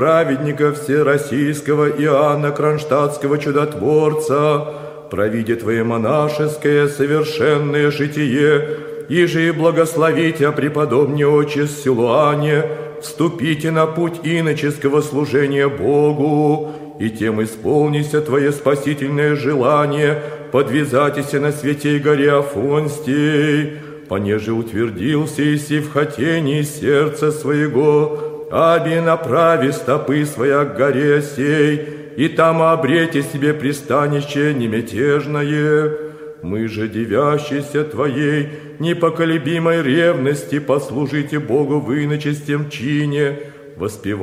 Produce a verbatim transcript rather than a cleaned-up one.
праведника всероссийского Иоанна Кронштадтского чудотворца, провиде Твое монашеское совершенное житие, иже и благословите, а преподобне отче Силуане, вступите на путь иноческого служения Богу, и тем исполнися Твое спасительное желание, подвязатися на святей горе Афонстий, понеже утвердился иси в хотении сердца своего, аби направи стопы своя к горе сей, и там обрете себе пристанище немятежное. Мы же, девящиеся Твоей непоколебимой ревности, послужите Богу в иночестем чине, воспевая